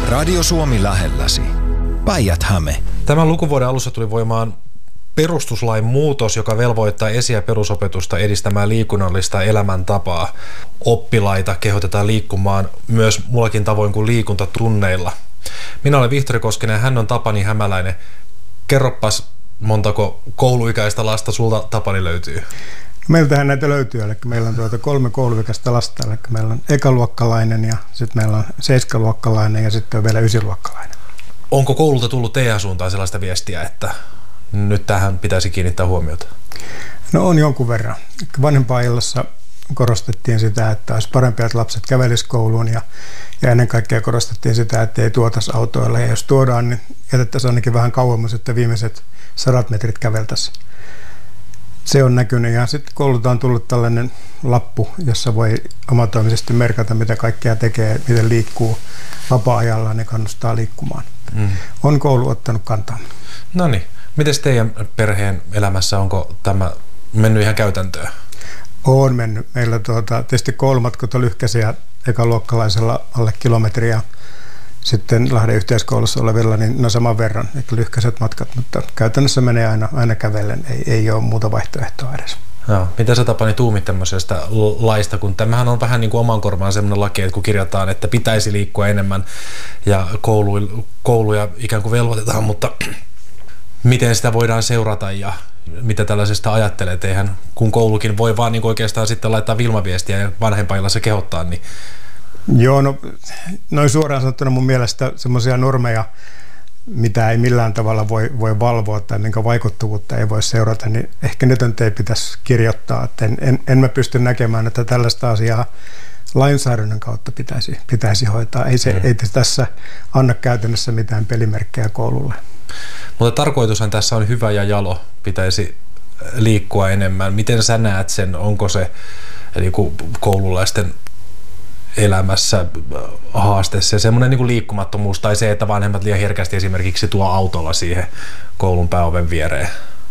Radio Suomi lähelläsi. Päijät-Häme. Tämän lukuvuoden alussa tuli voimaan perustuslain muutos, joka velvoittaa esi- ja perusopetusta edistämään liikunnallista elämäntapaa. Oppilaita kehotetaan liikkumaan myös muullakin tavoin kuin liikuntatunneilla. Minä olen Vihtori Koskinen ja hän on Tapani Hämäläinen. Kerropas, montako kouluikäistä lasta sulta, Tapani, löytyy? Meiltähän näitä löytyy, eli meillä on 3 kouluikäistä lasta, eli meillä on ekaluokkalainen ja sitten meillä on 7-luokkalainen ja sitten on vielä 9-luokkalainen. Onko koululta tullut teidän suuntaan sellaista viestiä, että nyt tähän pitäisi kiinnittää huomiota? No on jonkun verran. Vanhempainillassa korostettiin sitä, että olisi parempi, että lapset kävelisivät kouluun ja ennen kaikkea korostettiin sitä, että ei tuotaisi autoilla. Ja jos tuodaan, niin jätettäisiin ainakin vähän kauemmas, että viimeiset 100 metrit käveltäisiin. Se on näkynyt ja sitten koululta on tullut tällainen lappu, jossa voi omatoimisesti merkata, mitä kaikkea tekee, miten liikkuu vapaa-ajalla, ne kannustaa liikkumaan. On koulu ottanut kantaa. No niin. Miten teidän perheen elämässä, onko tämä mennyt ihan käytäntöön? On mennyt. Meillä tietysti koulumatkat on lyhkäisiä ekaluokkalaisella alle kilometriä. Sitten Lahden yhteiskoulussa olevilla niin no saman verran, eli lyhkäiset matkat, mutta käytännössä menee aina kävellen, ei ole muuta vaihtoehtoa edes. No, mitä sä, Tapani, tuumit tämmöisestä laista, kun tämähän on vähän niin kuin oman korvaan semmoinen laki, että kun kirjataan, että pitäisi liikkua enemmän ja kouluja ikään kuin velvoitetaan, mutta miten sitä voidaan seurata ja mitä tällaisesta ajattelet? Eihän, kun koulukin voi vaan niin oikeastaan sitten laittaa Vilma-viestiä ja vanhempainillassa kehottaa, niin... Joo, no noin suoraan sanottuna mun mielestä semmoisia normeja, mitä ei millään tavalla voi valvoa tai minkä vaikuttavuutta ei voi seurata, niin ehkä nyt ei pitäisi kirjoittaa. Että en mä pysty näkemään, että tällaista asiaa lainsäädännön kautta pitäisi hoitaa. Ei tässä anna käytännössä mitään pelimerkkejä koululle. Mutta tarkoitushan tässä on hyvä ja jalo, pitäisi liikkua enemmän. Miten sä näet sen, onko se eli koululaisten elämässä haaste se semmoinen niin kuin liikkumattomuus tai se, että vanhemmat liian herkästi esimerkiksi tuo autolla siihen koulun pääoven viereen?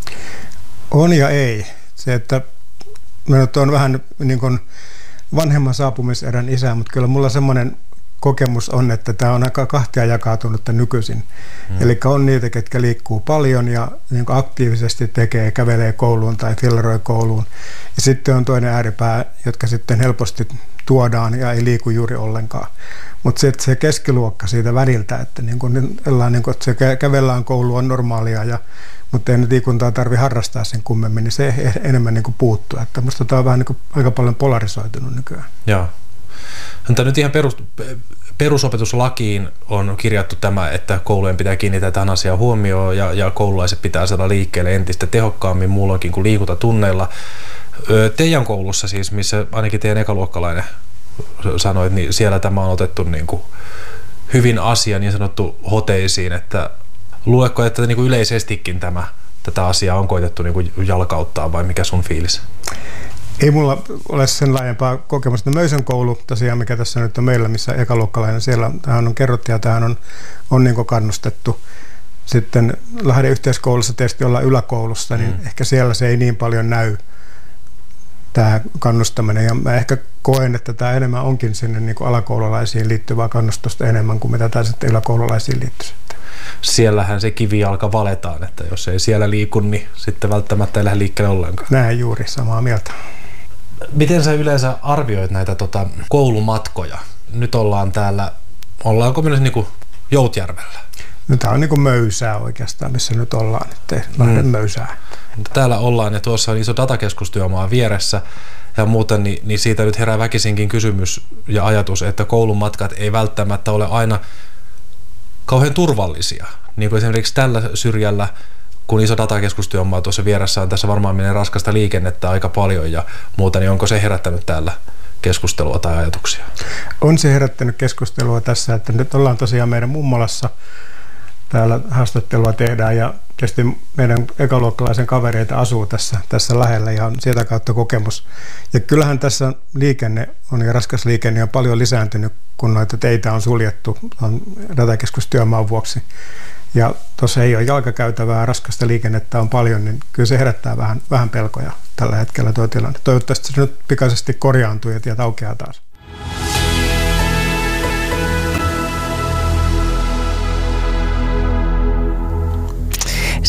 On ja ei. Se, että minut on vähän niin kuin vanhemman saapumiserän isä, mutta kyllä mulla semmoinen kokemus on, että tämä on aika kahtia jakautunutta nykyisin. Eli on niitä, ketkä liikkuu paljon ja niin kuin aktiivisesti kävelee kouluun tai filleroi kouluun. Ja sitten on toinen ääripää, jotka sitten helposti tuodaan ja ei liiku juuri ollenkaan. Mutta se keskiluokka siitä väliltä, että, että se kävellään koulu on normaalia, mutta ei nyt liikuntaa tarvitse harrastaa sen kummemmin, niin se enemmän niin kuin puuttuu. Että musta tämä on vähän niin kuin aika paljon polarisoitunut nykyään. Joo. Mutta nyt ihan perusopetuslakiin on kirjattu tämä, että koulujen pitää kiinnittää tähän asiaan huomioon ja koululaiset pitää saada liikkeelle entistä tehokkaammin muulloinkin kuin liikuntatunneilla. Teidän koulussa siis, missä ainakin teidän ekaluokkalainen sanoi, niin siellä tämä on otettu niin kuin hyvin asia niin sanottu hoteisiin, että luetko, että niin kuin yleisestikin tätä asiaa on koitettu niin kuin jalkauttaa vai mikä sun fiilis? Ei mulla ole sen laajempaa kokemusta. Möysön koulu tosiaan, mikä tässä nyt on meillä, missä ekaluokkalainen, siellä tähän on kerrottu ja tähän on niin kuin kannustettu. Sitten Lahden yhteiskoulussa tietysti ollaan yläkoulussa, niin ehkä siellä se ei niin paljon näy tämä kannustaminen. Ja mä ehkä koen, että tämä enemmän onkin sinne niin kuin alakoululaisiin liittyvää kannustusta enemmän kuin mitä tämä sitten yläkoululaisiin liittyy. Siellähän se kivijalka valetaan, että jos ei siellä liiku, niin sitten välttämättä ei lähde liikkeelle ollenkaan. Näin juuri, samaa mieltä. Miten sä yleensä arvioit näitä koulumatkoja? Nyt ollaanko myös niin kuin Joutjärvellä? No, tämä on niin kuin Möysää oikeastaan, missä nyt ollaan, ettei Lahden Möysää. Täällä ollaan ja tuossa on iso datakeskustyömaa vieressä ja muuten, niin siitä nyt herää väkisinkin kysymys ja ajatus, että koulumatkat ei välttämättä ole aina kauhean turvallisia. Niin kuin esimerkiksi tällä syrjällä, kun iso datakeskustyömaa tuossa vieressä on, tässä varmaan menee raskasta liikennettä aika paljon ja muuta, niin onko se herättänyt täällä keskustelua tai ajatuksia? On se herättänyt keskustelua tässä, että nyt ollaan tosiaan meidän mummolassa. Täällä haastattelua tehdään ja tietysti meidän ekaluokkalaisen kavereita asuu tässä lähellä ja on sieltä kautta kokemus. Ja kyllähän tässä liikenne on ja raskas liikenne on paljon lisääntynyt, kun noita teitä on suljettu datakeskustyömaan vuoksi. Ja tuossa ei ole jalkakäytävää, raskasta liikennettä on paljon, niin kyllä se herättää vähän pelkoja tällä hetkellä tuo tilanne. Toivottavasti se nyt pikaisesti korjaantuu ja tiet aukeaa taas.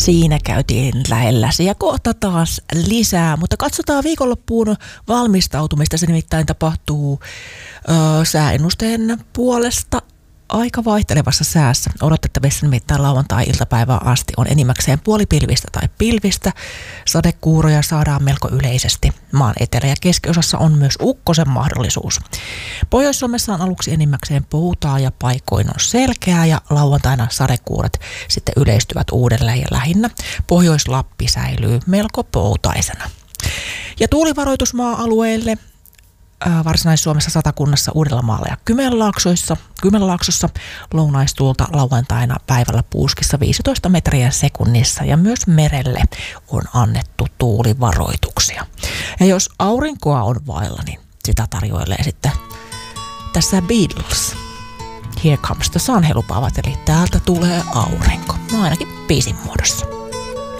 Siinä käytiin lähelläsi ja kohta taas lisää, mutta katsotaan viikonloppuun valmistautumista. Se nimittäin tapahtuu sääennusteen puolesta aika vaihtelevassa säässä. Odotettavissa nimittäin lauantai-iltapäivään asti on enimmäkseen puolipilvistä tai pilvistä. Sadekuuroja saadaan melko yleisesti. Maan etelä- ja keskiosassa on myös ukkosen mahdollisuus. Pohjois-Suomessa on aluksi enimmäkseen poutaa ja paikoin on selkeää ja lauantaina sadekuuret sitten yleistyvät uudelleen ja lähinnä Pohjois-Lappi säilyy melko poutaisena. Ja tuulivaroitusmaa-alueille Varsinais-Suomessa, Satakunnassa, Uudellamaalla ja Kymenlaaksossa lounaistuulta lauantaina päivällä puuskissa 15 metriä sekunnissa ja myös merelle on annettu tuulivaroituksia. Ja jos aurinkoa on vailla, niin sitä tarjoilee sitten tässä Beatles. Here comes the sun, he lupaavat, eli täältä tulee aurinko. No ainakin biisin muodossa.